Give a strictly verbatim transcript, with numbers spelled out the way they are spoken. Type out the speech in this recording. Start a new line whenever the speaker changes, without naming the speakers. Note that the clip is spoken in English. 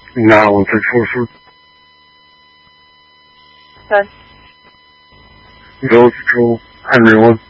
那我再说说。
三。
Rose Joe, everyone.